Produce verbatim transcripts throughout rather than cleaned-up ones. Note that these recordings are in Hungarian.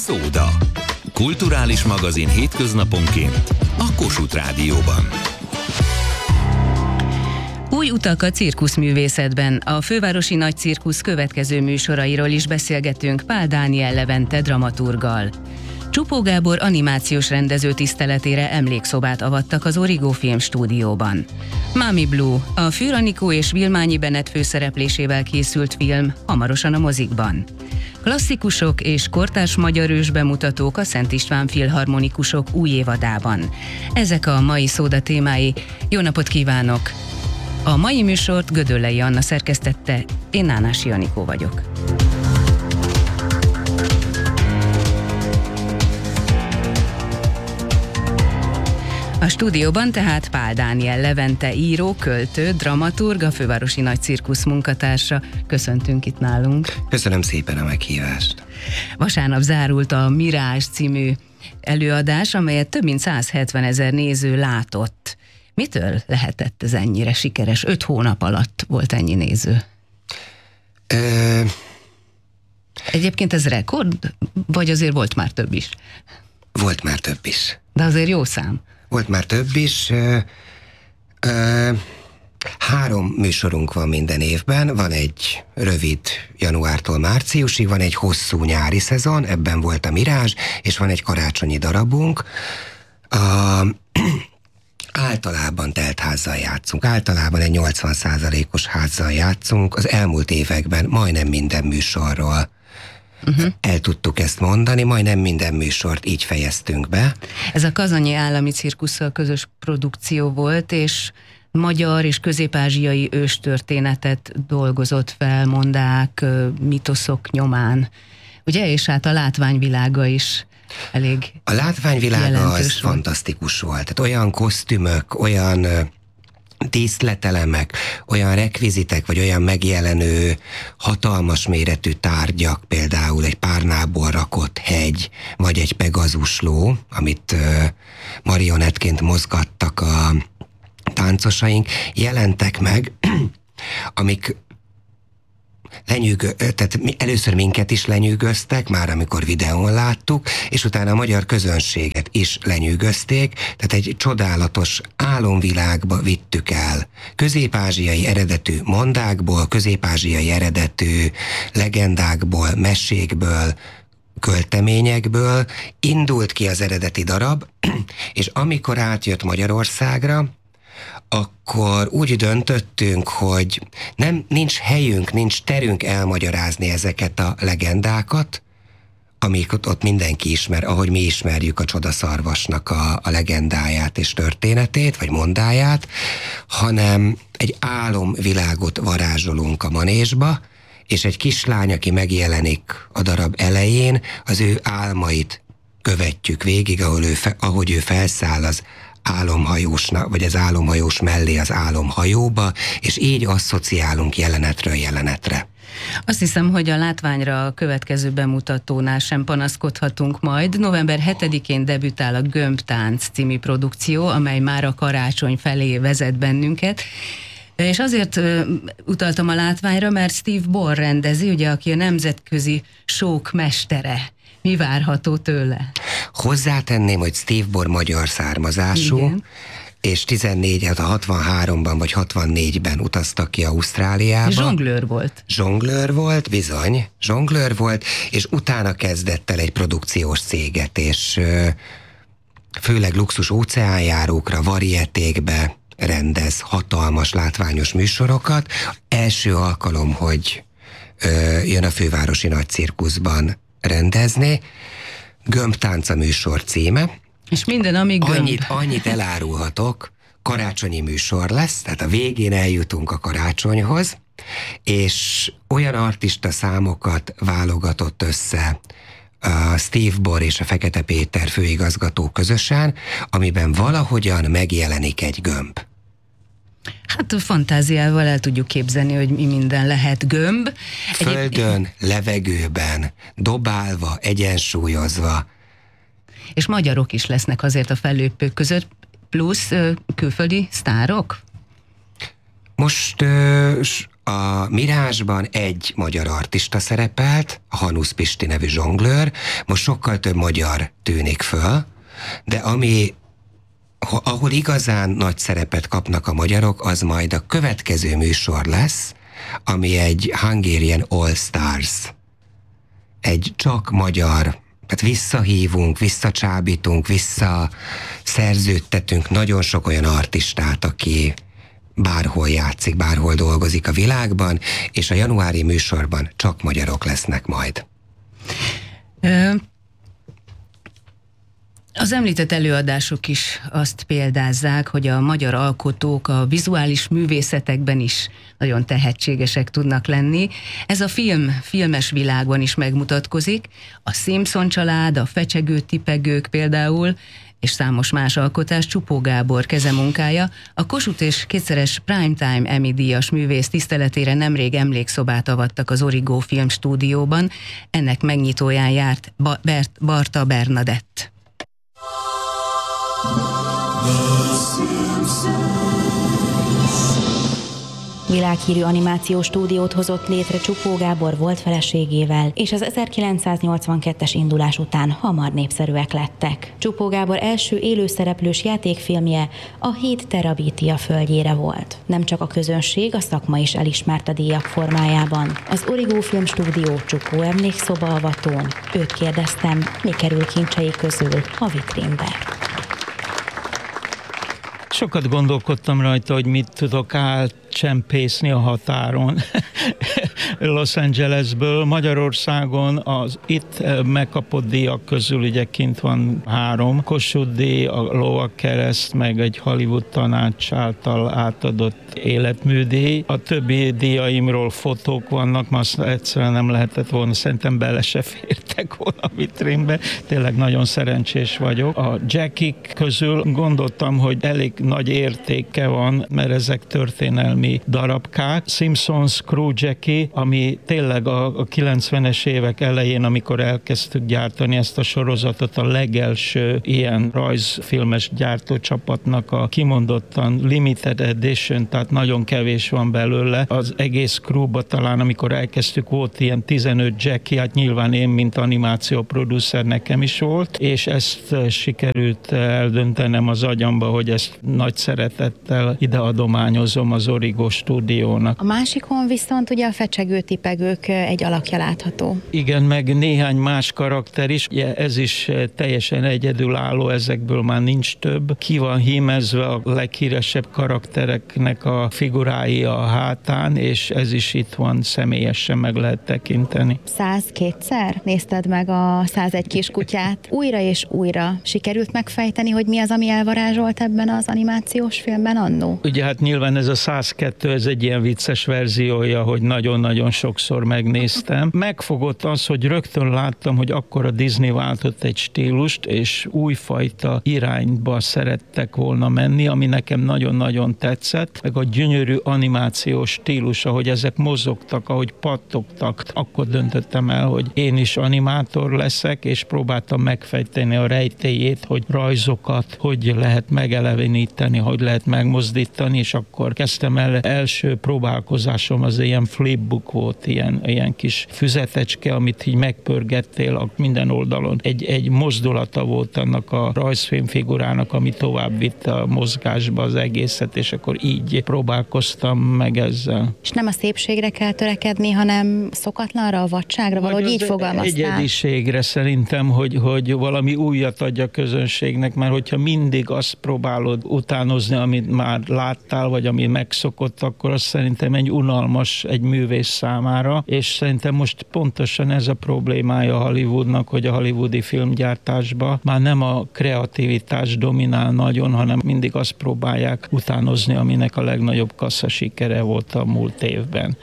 Szóda. Kulturális magazin hétköznaponként a Kossuth Rádióban. Új utak a cirkuszművészetben. A Fővárosi Nagy Cirkusz következő műsorairól is beszélgetünk Pál Dániel Levente dramaturggal. Csupó Gábor animációs rendező tiszteletére emlékszobát avattak az Origo Film stúdióban. Mami Blue, a Fűr Anikó és Vilmányi Bennett főszereplésével készült film hamarosan a mozikban. Klasszikusok és kortárs magyar ős bemutatók a Szent István Filharmonikusok új évadában. Ezek a mai szóda témái. Jó napot kívánok! A mai műsort Gödöllei Anna szerkesztette, én Nánási Anikó vagyok. A stúdióban tehát Pál Dániel Levente író, költő, dramaturg, a Fővárosi Nagy Cirkusz munkatársa. Köszöntünk itt nálunk. Köszönöm szépen a meghívást. Vasárnap zárult a Mirázs című előadás, amelyet több mint száz hetven ezer néző látott. Mitől lehetett ez ennyire sikeres? Öt hónap alatt volt ennyi néző. Ö... Egyébként ez rekord? Vagy azért volt már több is? Volt már több is. De azért jó szám. Volt már több is. Ö, ö, három műsorunk van minden évben. Van egy rövid januártól márciusig, van egy hosszú nyári szezon, ebben volt a Mirázs, és van egy karácsonyi darabunk. A, általában telt házzal játszunk. Általában egy nyolcvan százalékos házzal játszunk. Az elmúlt években majdnem minden műsorról Uh-huh. el tudtuk ezt mondani, majdnem minden műsort így fejeztünk be. Ez a Kazanyi Állami Cirkusszal közös produkció volt, és magyar és közép-ázsiai őstörténetet dolgozott fel, mondák, mitoszok nyomán. Ugye, és hát a látványvilága is elég A látványvilága az volt. Fantasztikus volt. Tehát olyan kosztümök, olyan díszletelemek, olyan rekvizitek, vagy olyan megjelenő hatalmas méretű tárgyak, például egy párnából rakott hegy, vagy egy Pegazus ló, amit uh, marionettként mozgattak a táncosaink, jelentek meg, amik lenyűgö, tehát először minket is lenyűgöztek, már amikor videón láttuk, és utána a magyar közönséget is lenyűgözték, tehát egy csodálatos álomvilágba vittük el. Közép-ázsiai eredetű mondákból, közép-ázsiai eredetű legendákból, mesékből, költeményekből indult ki az eredeti darab, és amikor átjött Magyarországra, akkor úgy döntöttünk, hogy nem, nincs helyünk, nincs terünk elmagyarázni ezeket a legendákat, amik ott, ott mindenki ismer, ahogy mi ismerjük a Csodaszarvasnak a, a legendáját és történetét, vagy mondáját, hanem egy álomvilágot varázsolunk a manésba, és egy kislány, aki megjelenik a darab elején, az ő álmait követjük végig, ahol ő fe, ahogy ő felszáll az álomhajósnak, vagy az álomhajós mellé az álomhajóba, és így asszociálunk jelenetről jelenetre. Azt hiszem, hogy a látványra a következő bemutatónál sem panaszkodhatunk majd. november hetedikén debütál a Gömbtánc című produkció, amely már a karácsony felé vezet bennünket. És azért uh, utaltam a látványra, mert Steve Borr rendezi, ugye, aki a nemzetközi sók mestere. Mi várható tőle? Hozzátenném, hogy Steve Borr magyar származású, igen, és tizennégy, hát a hatvanháromban vagy hatvannégyben utaztak ki Ausztráliába. Zsonglőr volt. Zsonglőr volt, bizony, zsonglőr volt, és utána kezdett el egy produkciós céget, és ö, főleg luxus óceánjárókra, varietékbe rendez hatalmas látványos műsorokat. Első alkalom, hogy ö, jön a Fővárosi Nagy Cirkuszban rendezni. Gömbtánc a műsor címe. És minden, ami gömb. Annyit, annyit elárulhatok, karácsonyi műsor lesz, tehát a végén eljutunk a karácsonyhoz, és olyan artista számokat válogatott össze a Steve Borr és a Fekete Péter főigazgató közösen, amiben valahogyan megjelenik egy gömb. Hát a fantáziával el tudjuk képzelni, hogy mi minden lehet gömb. Földön, Egyéb... levegőben, dobálva, egyensúlyozva. És magyarok is lesznek azért a fellépők között, plusz külföldi sztárok? Most ö, A Mirázsban egy magyar artista szerepelt, a Hanusz Pisti nevű zsonglőr, most sokkal több magyar tűnik föl, de ami, ahol igazán nagy szerepet kapnak a magyarok, az majd a következő műsor lesz, ami egy Hungarian All Stars, egy csak magyar, tehát visszahívunk, visszacsábítunk, visszaszerződtetünk nagyon sok olyan artistát, aki bárhol játszik, bárhol dolgozik a világban, és a januári műsorban csak magyarok lesznek majd. Ö, az említett előadások is azt példázzák, hogy a magyar alkotók a vizuális művészetekben is nagyon tehetségesek tudnak lenni. Ez a film, filmes világban is megmutatkozik. A Simpson család, a Fecsegő tipegők például, és számos más alkotás Csupó Gábor kezemunkája. A Kossuth és kétszeres Primetime Emmy díjas művész tiszteletére nemrég emlékszobát avattak az Origo Filmstúdióban. Ennek megnyitóján járt ba- Bert- Barta Bernadett. Világhírű animációs stúdiót hozott létre Csupó Gábor volt feleségével, és az ezerkilencszáznyolcvankettes indulás után hamar népszerűek lettek. Csupó Gábor első élőszereplős játékfilmje a Hét terabítia földjére volt. Nem csak a közönség, a szakma is elismert a díjak formájában. Az Origo Filmstúdió Csupó emlékszoba avatón őt kérdeztem, mi kerül kincsei közül a vitrínbe. Sokat gondolkodtam rajta, hogy mit tudok átcsempészni a határon Los Angelesből. Magyarországon az itt megkapott díjak közül ugye kint van három. Kossuth díj, a Lovakereszt, meg egy Hollywood tanács által átadott életműdíj. A többi díjaimról fotók vannak, ma azt egyszerűen nem lehetett volna, szerintem bele se fértek volna a vitrínbe. Tényleg nagyon szerencsés vagyok. A Jackie közül gondoltam, hogy elég nagy értéke van, mert ezek történelmi darabkák. Simpsons Crew Jackie, ami tényleg a, a kilencvenes évek elején, amikor elkezdtük gyártani ezt a sorozatot, a legelső ilyen rajzfilmes gyártócsapatnak a kimondottan limited edition, tehát nagyon kevés van belőle. Az egész crewba talán, amikor elkezdtük, volt ilyen tizenöt Jackie, hát nyilván én, mint animáció producer, nekem is volt, és ezt sikerült eldöntenem az agyamba, hogy ezt nagy szeretettel ide adományozom az Origo stúdiónak. A másikon viszont ugye a Fecsegő tipegők egy alakja látható. Igen, meg néhány más karakter is. Ugye ez is teljesen egyedülálló, ezekből már nincs több. Ki van hímezve a leghíresebb karaktereknek a figurái a hátán, és ez is itt van, személyesen meg lehet tekinteni. Százkétszer nézted meg a százegy kiskutyát. Újra és újra sikerült megfejteni, hogy mi az, ami elvarázsolt ebben az animációs filmben annó? Ugye hát nyilván ez a százkettő, ez egy ilyen vicces verziója, hogy nagyon-nagyon sokszor megnéztem. Megfogott az, hogy rögtön láttam, hogy akkor a Disney váltott egy stílust, és újfajta irányba szerettek volna menni, ami nekem nagyon-nagyon tetszett, meg a gyönyörű animációs stílus, ahogy ezek mozogtak, ahogy pattogtak. Akkor döntöttem el, hogy én is animátor leszek, és próbáltam megfejteni a rejtélyét, hogy rajzokat hogy lehet megeleveníteni, hogy lehet megmozdítani, és akkor kezdtem el, első próbálkozásom az ilyen flipbook volt, ilyen, ilyen kis füzetecske, amit így megpörgettél a minden oldalon. Egy, egy mozdulata volt annak a rajzfilmfigurának, ami tovább vitte a mozgásba az egészet, és akkor így próbálkoztam meg ezzel. És nem a szépségre kell törekedni, hanem szokatlanra, a vadságra, valahogy így fogalmaztál. Egyediségre szerintem, hogy, hogy valami újat adja a közönségnek, mert hogyha mindig azt próbálod utánozni, amit már láttál, vagy ami megszokott, akkor az szerintem egy unalmas egy művész számára, és szerintem most pontosan ez a problémája a Hollywoodnak, hogy a hollywoodi filmgyártásban már nem a kreativitás dominál nagyon, hanem mindig azt próbálják utánozni, aminek a legnagyobb kassza sikere volt a múlt évben.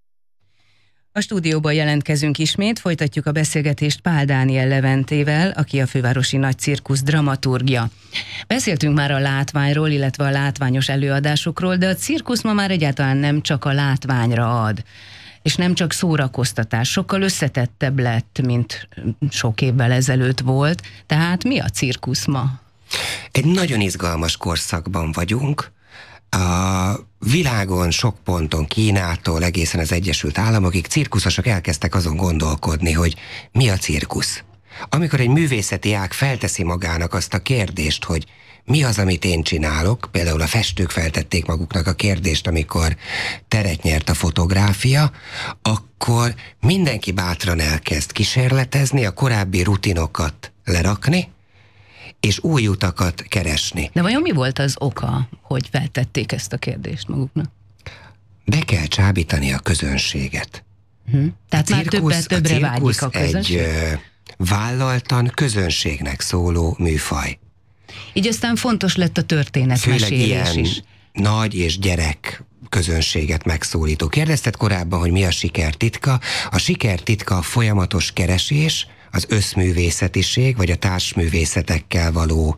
A stúdióban jelentkezünk ismét, folytatjuk a beszélgetést Pál Dániel Leventével, aki a Fővárosi Nagycirkusz dramaturgja. Beszéltünk már a látványról, illetve a látványos előadásokról, de a cirkusz ma már egyáltalán nem csak a látványra ad, és nem csak szórakoztatás, sokkal összetettebb lett, mint sok évvel ezelőtt volt. Tehát mi a cirkusz ma? Egy nagyon izgalmas korszakban vagyunk. A világon sok ponton, Kínától egészen az Egyesült Államokig cirkuszosok elkezdtek azon gondolkodni, hogy mi a cirkusz. Amikor egy művészeti ág felteszi magának azt a kérdést, hogy mi az, amit én csinálok, például a festők feltették maguknak a kérdést, amikor teret nyert a fotográfia, akkor mindenki bátran elkezd kísérletezni, a korábbi rutinokat lerakni, és új utakat keresni. De vajon mi volt az oka, hogy feltették ezt a kérdést maguknak? Be kell csábítani a közönséget. Hm. Tehát a már többet többre vágyik a közönség? egy ö, vállaltan közönségnek szóló műfaj. Így aztán fontos lett a történetmesélés is. Nagy és gyerek közönséget megszólító. Kérdezted korábban, hogy mi a siker titka. A siker titka a folyamatos keresés, az összművészetiség, vagy a társművészetekkel való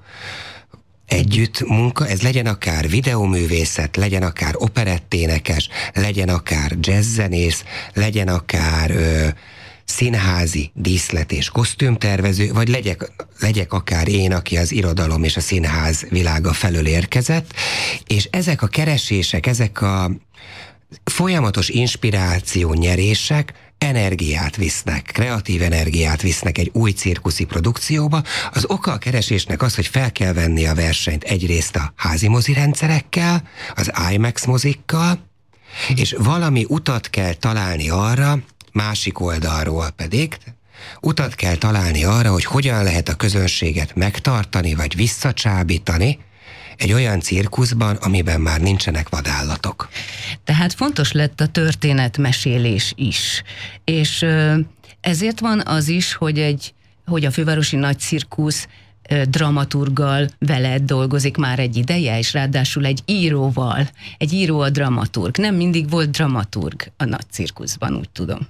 együtt munka, ez legyen akár videóművészet, legyen akár operetténekes, legyen akár jazzzenész, legyen akár ö, színházi díszlet és kosztümtervező, vagy legyek, legyek akár én, aki az irodalom és a színház világa felől érkezett, és ezek a keresések, ezek a folyamatos inspiráció nyerések energiát visznek, kreatív energiát visznek egy új cirkuszi produkcióba. Az oka a keresésnek az, hogy fel kell venni a versenyt egyrészt a házi mozi rendszerekkel, az IMAX mozikkal, és valami utat kell találni arra, másik oldalról pedig, utat kell találni arra, hogy hogyan lehet a közönséget megtartani, vagy visszacsábítani egy olyan cirkuszban, amiben már nincsenek vadállatok. Tehát fontos lett a történetmesélés is. És ezért van az is, hogy, egy, hogy a Fővárosi Nagy Cirkusz dramaturggal veled dolgozik már egy ideje, és ráadásul egy íróval. Egy író a dramaturg. Nem mindig volt dramaturg a Nagy Cirkuszban, úgy tudom.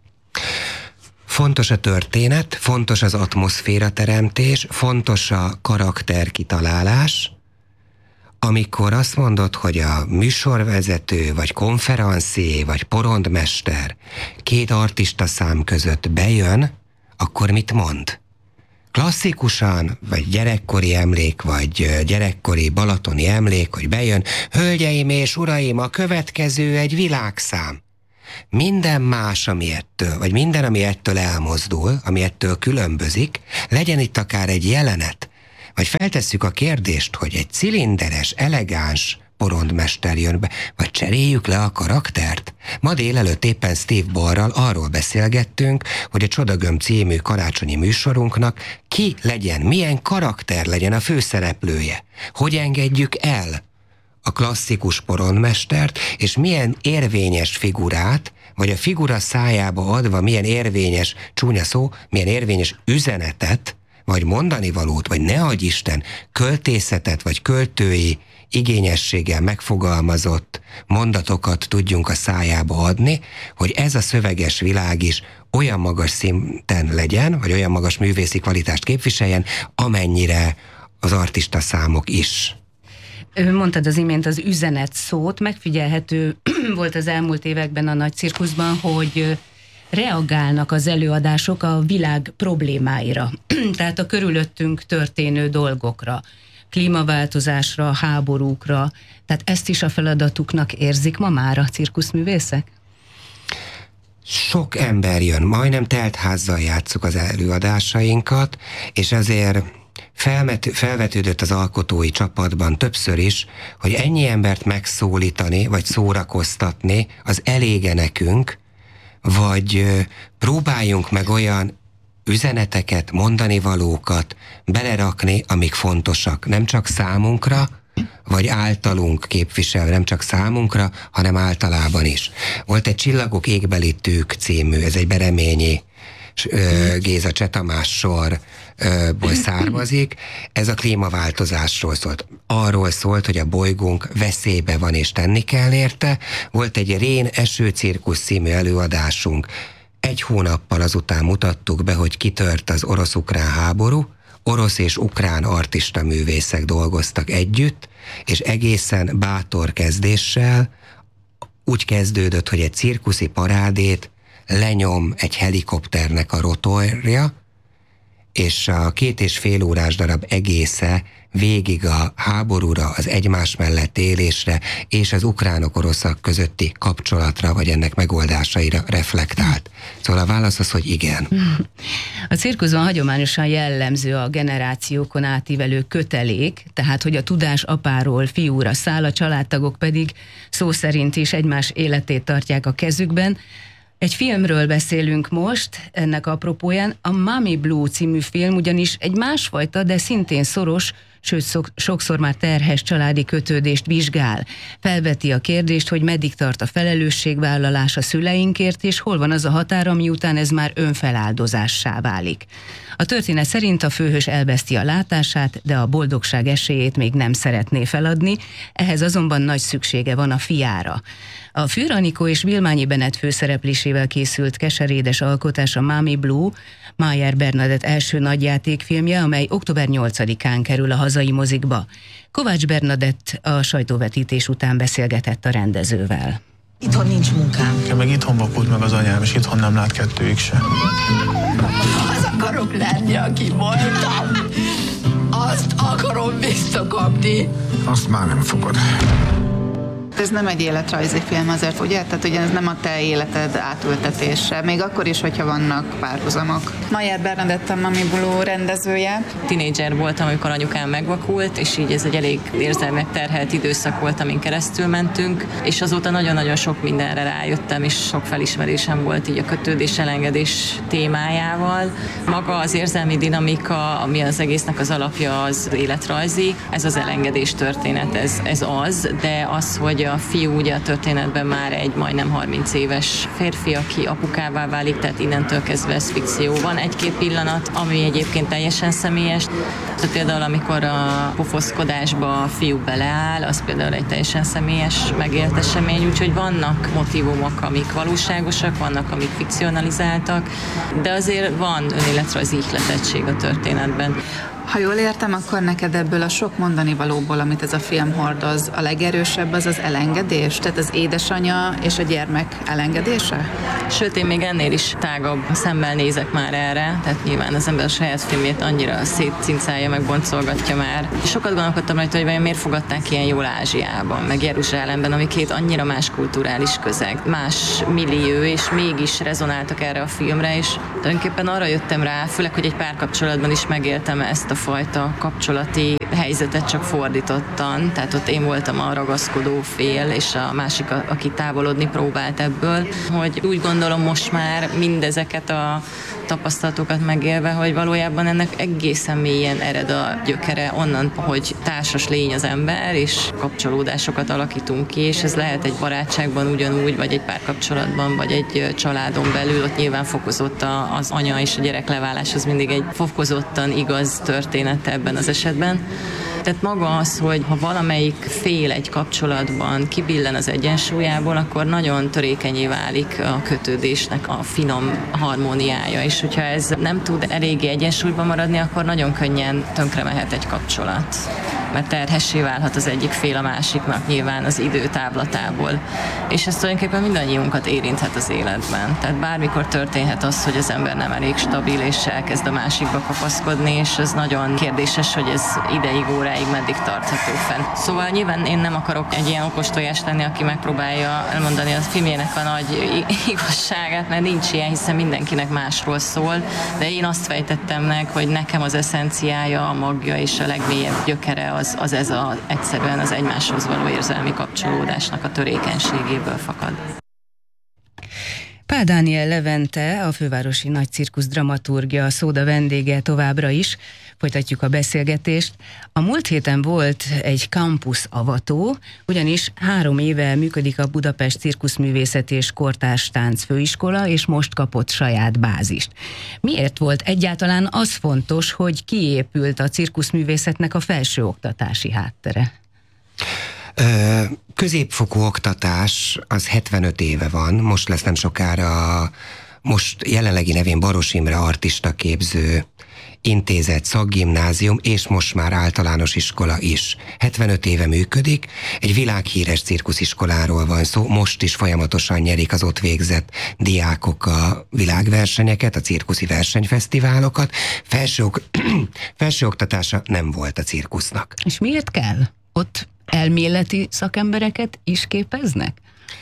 Fontos a történet, fontos az atmoszféra teremtés, fontos a karakter kitalálás. Amikor azt mondod, hogy a műsorvezető, vagy konferencié, vagy porondmester két artista szám között bejön, akkor mit mond? Klasszikusan, vagy gyerekkori emlék, vagy gyerekkori balatoni emlék, hogy bejön, hölgyeim és uraim, a következő egy világszám. Minden más, ami ettől, vagy minden, ami ettől elmozdul, ami ettől különbözik, legyen itt akár egy jelenet, vagy feltesszük a kérdést, hogy egy cilinderes, elegáns porondmester jön be, vagy cseréljük le a karaktert? Ma délelőtt éppen Steve Ballral arról beszélgettünk, hogy a Csodagömb című karácsonyi műsorunknak ki legyen, milyen karakter legyen a főszereplője. Hogy engedjük el a klasszikus porondmestert, és milyen érvényes figurát, vagy a figura szájába adva milyen érvényes, csúnya szó, milyen érvényes üzenetet, vagy mondani valót, vagy ne adj Isten, költészetet, vagy költői igényességgel megfogalmazott mondatokat tudjunk a szájába adni, hogy ez a szöveges világ is olyan magas szinten legyen, vagy olyan magas művészi kvalitást képviseljen, amennyire az artista számok is. Mondtad az imént az üzenet szót, megfigyelhető volt az elmúlt években a Nagy Cirkuszban, hogy reagálnak az előadások a világ problémáira, tehát a körülöttünk történő dolgokra, klímaváltozásra, háborúkra, tehát ezt is a feladatuknak érzik ma már a cirkuszművészek? Sok ember jön, majdnem telt házzal játsszuk az előadásainkat, és ezért felmet, felvetődött az alkotói csapatban többször is, hogy ennyi embert megszólítani, vagy szórakoztatni, az elége nekünk, vagy próbáljunk meg olyan üzeneteket, mondani valókat belerakni, amik fontosak, nem csak számunkra, vagy általunk képviselve, nem csak számunkra, hanem általában is. Volt egy Csillagok égbeli tűk című, ez egy Bereményi Géza Cseh Tamás sorból származik. Ez a klímaváltozásról szólt. Arról szólt, hogy a bolygónk veszélybe van és tenni kell érte. Volt egy Rén Eső Cirkusz című előadásunk. Egy hónappal azután mutattuk be, hogy kitört az orosz-ukrán háború, orosz és ukrán artista művészek dolgoztak együtt, és egészen bátor kezdéssel úgy kezdődött, hogy egy cirkuszi parádét lenyom egy helikopternek a rotorja, és a két és fél órás darab egésze végig a háborúra, az egymás mellett élésre és az ukránok-oroszak közötti kapcsolatra, vagy ennek megoldásaira reflektált. Szóval a válasz az, hogy igen. A cirkuszban hagyományosan jellemző a generációkon átívelő kötelék, tehát hogy a tudás apáról fiúra száll, a családtagok pedig szó szerint is egymás életét tartják a kezükben. Egy filmről beszélünk most, ennek apropóján, a Mommy Blue című film ugyanis egy másfajta, de szintén szoros, sőt sokszor már terhes családi kötődést vizsgál. Felveti a kérdést, hogy meddig tart a felelősségvállalás a szüleinkért, és hol van az a határ, ami után ez már önfeláldozássá válik. A történet szerint a főhős elveszti a látását, de a boldogság esélyét még nem szeretné feladni, ehhez azonban nagy szüksége van a fiára. A Fűr Anikó és Vilmányi Benett főszereplésével készült keserédes alkotás a Mommy Blue, Májer Bernadett első nagyjátékfilmje, amely október nyolcadikán kerül a hazai mozikba. Kovács Bernadett a sajtóvetítés után beszélgetett a rendezővel. Itthon nincs munkám. Én meg itthon vakult meg az anyám, és itthon nem lát kettőig se. Az akarok lenni, aki voltam. Azt akarom visszakapni. Azt már nem fogod. Ez nem egy életrajzi film azért, ugye? Tehát ugye ez nem a te életed átültetése, még akkor is, hogyha vannak párhuzamok. Májer Bernadett a Mommy Blue rendezője. Tínédzser voltam, amikor anyukám megvakult, és így ez egy elég érzelmek terhelt időszak volt, amin keresztül mentünk, és azóta nagyon-nagyon sok mindenre rájöttem, és sok felismerésem volt így a kötődés, elengedés témájával. Maga az érzelmi dinamika, ami az egésznek az alapja, az életrajzi, ez az elengedés történet, ez, ez az, de az, hogy a fiú ugye a történetben már egy majdnem harminc éves férfi, aki apukává válik, tehát innentől kezdve ez fikció. Van egy-két pillanat, ami egyébként teljesen személyes. Tehát például amikor a pofoszkodásba a fiú beleáll, az például egy teljesen személyes megélt esemény, úgyhogy vannak motívumok, amik valóságosak, vannak, amik fikcionalizáltak, de azért van önéletrajzi ihletettség a történetben. Ha jól értem, akkor neked ebből a sok mondani valóból, amit ez a film hordoz, a legerősebb az az elengedés? Tehát az édesanya és a gyermek elengedése? Sőt, én még ennél is tágabb szemmel nézek már erre, tehát nyilván az ember a saját filmjét annyira szétcincálja, meg boncolgatja már. Sokat gondolkodtam rajta, hogy vajon miért fogadták ilyen jól Ázsiában, meg Jeruzsálemben, ami két annyira más kulturális közeg, más millió, és mégis rezonáltak erre a filmre, és tulajdonképpen arra jöttem rá, főleg, hogy egy párkapcsolatban is megéltem ezt a fajta kapcsolati helyzetet csak fordítottan, tehát ott én voltam a ragaszkodó fél, és a másik, aki távolodni próbált ebből, hogy úgy gondolom most már mindezeket a tapasztalatokat megélve, hogy valójában ennek egészen mélyen ered a gyökere onnan, hogy társas lény az ember, és kapcsolódásokat alakítunk ki, és ez lehet egy barátságban ugyanúgy, vagy egy párkapcsolatban, vagy egy családon belül, ott nyilván fokozott az anya és a gyerek leválás, az mindig egy fokozottan igaz történet ebben az esetben. Tehát maga az, hogy ha valamelyik fél egy kapcsolatban kibillen az egyensúlyából, akkor nagyon törékenyé válik a kötődésnek a finom harmóniája, és hogyha ez nem tud eléggé egyensúlyban maradni, akkor nagyon könnyen tönkre mehet egy kapcsolat. Mert terhessé válhat az egyik fél a másiknak nyilván az idő távlatából. És ez tulajdonképpen mindannyiunkat érinthet az életben. Tehát bármikor történhet az, hogy az ember nem elég stabil, és elkezd a másikba kapaszkodni, és ez nagyon kérdéses, hogy ez ideig, óráig meddig tartható fenn. Szóval nyilván én nem akarok egy ilyen okos tojás lenni, aki megpróbálja elmondani a filmjének a nagy igazságát, mert nincs ilyen, hiszen mindenkinek másról szól, de én azt fejtettem meg, hogy nekem az eszenciája, a magja és a legmélyebb gyökere az, az ez a, egyszerűen az egymáshoz való érzelmi kapcsolódásnak a törékenységéből fakad. Pál Dániel Levente, a Fővárosi Nagycirkusz dramaturgja, a szóda vendége továbbra is. Folytatjuk a beszélgetést. A múlt héten volt egy campus avató, ugyanis három éve működik a Budapest Cirkuszművészeti és Kortárs Tánc Főiskola, és most kapott saját bázist. Miért volt egyáltalán az fontos, hogy kiépült a cirkuszművészetnek a felsőoktatási háttere? Középfokú oktatás az hetvenöt éve van, most lesz nem sokára a most jelenlegi nevén Baros Imre artista képző intézet, szakgimnázium, és most már általános iskola is. hetvenöt éve működik, egy világhíres cirkusziskoláról van szó, most is folyamatosan nyerik az ott végzett diákok a világversenyeket, a cirkuszi versenyfesztiválokat. Felsőok, felsőoktatása nem volt a cirkusznak. És miért kell? Ott elméleti szakembereket is képeznek?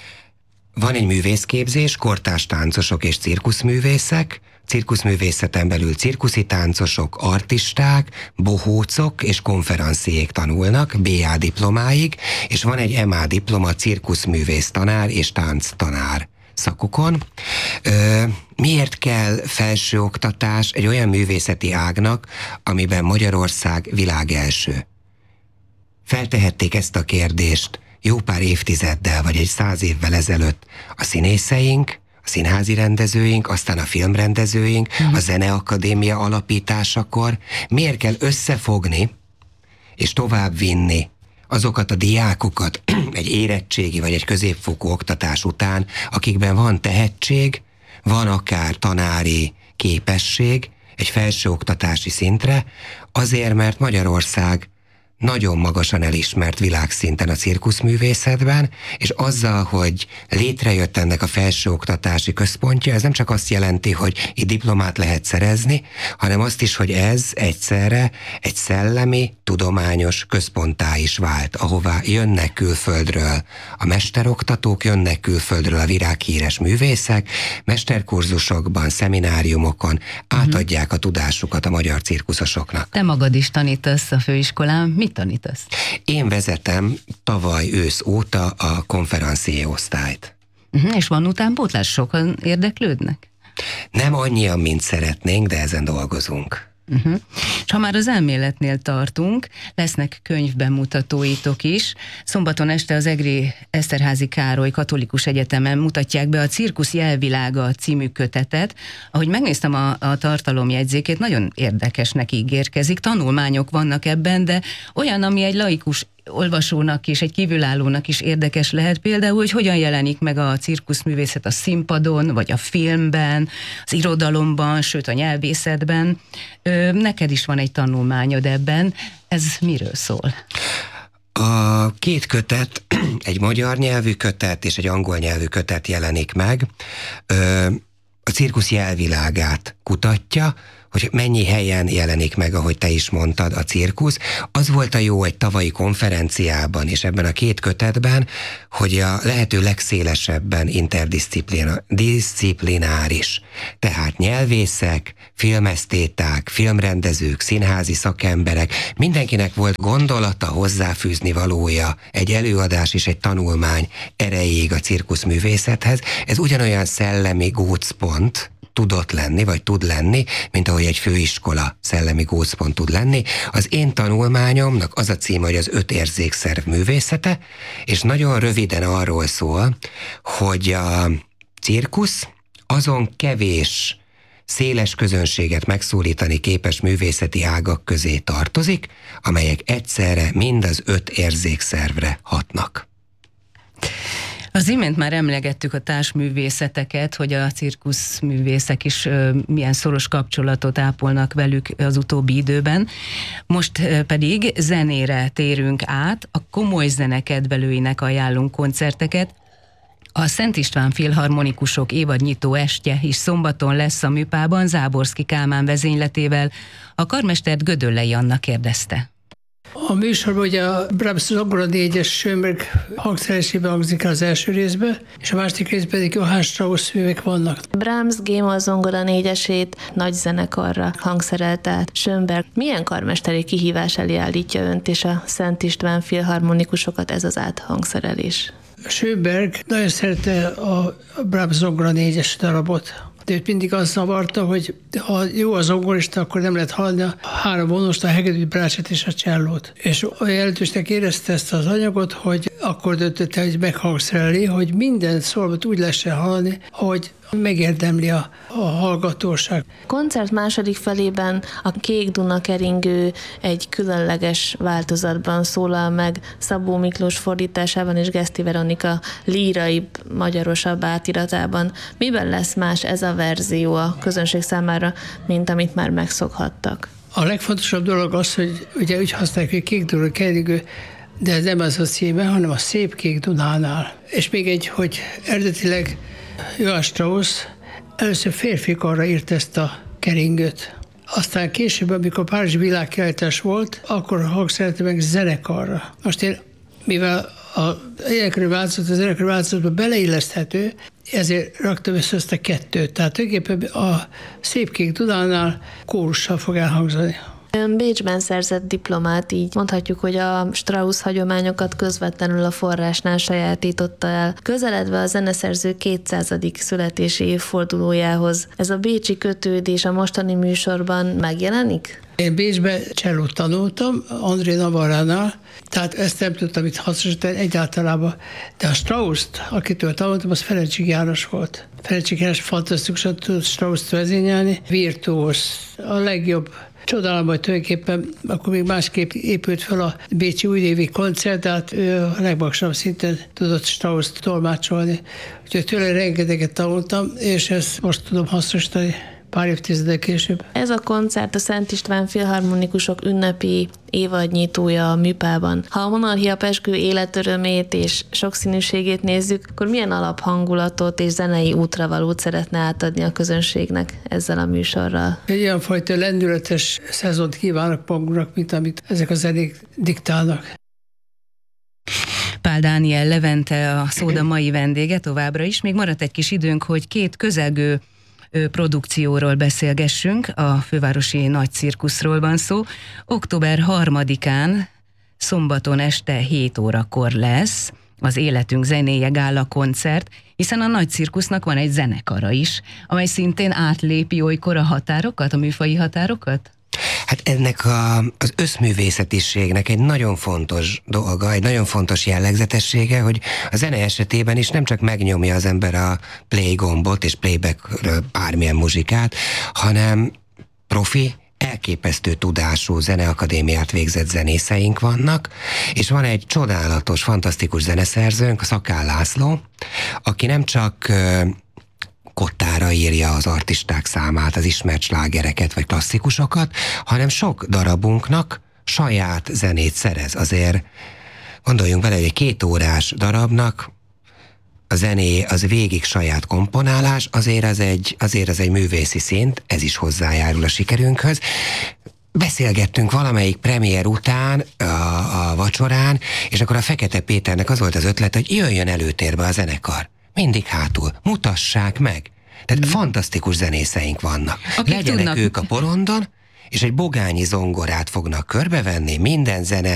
Van egy művészképzés, kortárs táncosok és cirkuszművészek, cirkuszművészeten belül cirkuszi táncosok, artisták, bohócok és konferenciék tanulnak bé á diplomáig, és van egy em á diploma cirkuszművész tanár és tánctanár szakokon. Ö, miért kell felsőoktatás egy olyan művészeti ágnak, amiben Magyarország világelső? Feltehették ezt a kérdést jó pár évtizeddel, vagy egy száz évvel ezelőtt a színészeink, a színházi rendezőink, aztán a filmrendezőink, a Zeneakadémia alapításakor. Miért kell összefogni és tovább vinni azokat a diákokat egy érettségi vagy egy középfokú oktatás után, akikben van tehetség, van akár tanári képesség egy felsőoktatási szintre, azért, mert Magyarország nagyon magasan elismert világszinten a cirkuszművészetben, és azzal, hogy létrejött ennek a felsőoktatási központja, ez nem csak azt jelenti, hogy itt diplomát lehet szerezni, hanem azt is, hogy ez egyszerre egy szellemi, tudományos központtá is vált, ahová jönnek külföldről a mesteroktatók, jönnek külföldről a világhíres művészek, mesterkurzusokban, szemináriumokon átadják a tudásukat a magyar cirkuszosoknak. Te magad is tanítasz a főiskolán. Mit tanítasz? Én vezetem tavaly ősz óta a konferencié osztályt. Uh-huh, és van utánpótlás? Sokan érdeklődnek? Nem annyian, mint szeretnénk, de ezen dolgozunk. Uh-huh. És ha már az elméletnél tartunk, lesznek könyvbemutatóitok is. Szombaton este az Egri Eszterházy Károly Katolikus Egyetemen mutatják be a Cirkusz jelvilága című kötetet. Ahogy megnéztem a, a tartalomjegyzékét, nagyon érdekesnek ígérkezik. Tanulmányok vannak ebben, de olyan, ami egy laikus olvasónak és egy kívülállónak is érdekes lehet, például, hogy hogyan jelenik meg a cirkuszművészet a színpadon, vagy a filmben, az irodalomban, sőt a nyelvészetben. Ö, neked is van egy tanulmányod ebben. Ez miről szól? A két kötet, egy magyar nyelvű kötet és egy angol nyelvű kötet jelenik meg. Ö, a cirkusz jelvilágát kutatja, hogy mennyi helyen jelenik meg, ahogy te is mondtad, a cirkusz. Az volt a jó egy tavalyi konferenciában, és ebben a két kötetben, hogy a lehető legszélesebben interdisziplináris. Tehát nyelvészek, filmesztéták, filmrendezők, színházi szakemberek, mindenkinek volt gondolata, hozzáfűzni valója, egy előadás és egy tanulmány erejéig a cirkuszművészethez. Ez ugyanolyan szellemi gócpont tudott lenni, vagy tud lenni, mint ahogy egy főiskola szellemi gócpont tud lenni. Az én tanulmányomnak az a címe, hogy az öt érzékszerv művészete, és nagyon röviden arról szól, hogy a cirkusz azon kevés széles közönséget megszólítani képes művészeti ágak közé tartozik, amelyek egyszerre mind az öt érzékszervre hatnak. Az imént már emlegettük a társművészeteket, hogy a cirkuszművészek is milyen szoros kapcsolatot ápolnak velük az utóbbi időben. Most pedig zenére térünk át, a komoly zenekedvelőinek ajánlunk koncerteket. A Szent István Filharmonikusok évadnyitó estje is szombaton lesz a Műpában, Záborszky Kálmán vezényletével. A karmestert Gödöllei Anna kérdezte. A műsorban ugye a Brahms zongora négyes Schönberg hangszeresében hangzik az első részben, és a második részben pedig Johann Strauss művek vannak. Brahms G-moll zongora négyesét nagy zenekarra hangszerelte Schönberg. Milyen karmesteri kihívás elé állítja önt és a Szent István Filharmonikusokat ez az áthangszerelés? Schönberg nagyon szerette a Brahms zongora négyes darabot. De őt mindig az zavarta, hogy ha jó az zongorista, akkor nem lehet hallani a három vonost, a hegedűt, brácsát és a csellót. És olyan jelentősnek érezte ezt az anyagot, hogy akkor döntött el, hogy meghangszereli, hogy minden szólvat úgy lehessen hallani, hogy megérdemli a, a hallgatóság. A koncert második felében a Kék Duna keringő egy különleges változatban szólal meg Szabó Miklós fordításában és Geszti Veronika líraibb, magyarosabb átiratában. Miben lesz más ez a verzió a közönség számára, mint amit már megszokhattak? A legfontosabb dolog az, hogy ugye úgy használják, hogy Kék Duna keringő, de ez nem az a címe, hanem a Szép Kék Dunánál. És még egy, hogy eredetileg Johann Strauss először férfikarra írt ezt a keringőt. Aztán később, amikor Párizsi világkiállítás volt, akkor hangszerelte meg zenekarra. Most én, mivel a énekelő változat, az énekelő változatba beleilleszthető, ezért raktam össze ezt a kettőt. Tehát tulajdonképpen a Szép Kék Dunánál kórussal fog elhangzani. Ön Bécsben szerzett diplomát, így mondhatjuk, hogy a Strauss hagyományokat közvetlenül a forrásnál sajátította el. Közeledve a zeneszerző kétszázadik születési évfordulójához, ez a bécsi kötődés a mostani műsorban megjelenik? Én Bécsben csellót tanultam, André Navarránál, tehát ezt nem tudtam itt hasznosítani egyáltalában. De a Strauss-t, akitől tanultam, az Ferencsik János volt. Ferencsik János fantasztikusan tudott Strauss-t vezényelni, virtuóz, a legjobb. Csodálom, hogy tulajdonképpen akkor még másképp épült fel a bécsi újévi koncert, tehát ő a legmagasabb szinten tudott Strauss-t tolmácsolni. Úgyhogy tőle rengeteget tanultam, és ezt most tudom hasznosítani pár évtizedek később. Ez a koncert a Szent István Filharmonikusok ünnepi évadnyitója a Műpában. Ha a Monarchia pezsgő életörömét és sokszínűségét nézzük, akkor milyen alaphangulatot és zenei útravalót szeretne átadni a közönségnek ezzel a műsorral? Egy olyan fajta lendületes szezont kívánok magunknak, mint amit ezek a zenék diktálnak. Pál Dániel Levente a Szóda mai vendége továbbra is. Még maradt egy kis időnk, hogy két közelgő produkcióról beszélgessünk, a fővárosi nagy cirkuszról van szó. október harmadikán, szombaton este hét órakor lesz az Életünk zenéje gála koncert, hiszen a nagy cirkusznak van egy zenekara is, amely szintén átlépi olykor a határokat, a műfaji határokat? Hát ennek a, az összművészetiségnek egy nagyon fontos dolga, egy nagyon fontos jellegzetessége, hogy a zene esetében is nem csak megnyomja az ember a play gombot és playbackről bármilyen muzsikát, hanem profi, elképesztő tudású zeneakadémiát végzett zenészeink vannak, és van egy csodálatos, fantasztikus zeneszerzőnk, Szakál László, aki nem csak kottára írja az artisták számát, az ismert slágereket vagy klasszikusokat, hanem sok darabunknak saját zenét szerez. Azért gondoljunk bele, hogy egy két órás darabnak a zené az végig saját komponálás, azért az egy, azért az egy művészi szint, ez is hozzájárul a sikerünkhöz. Beszélgettünk valamelyik premier után a, a vacsorán, és akkor a Fekete Péternek az volt az ötlet, hogy jöjjön előtérbe a zenekar. Mindig hátul. Mutassák meg. Tehát mm. fantasztikus zenészeink vannak. Akik legyenek tudnak... ők a porondon, és egy bogányi zongorát fognak körbevenni, minden zene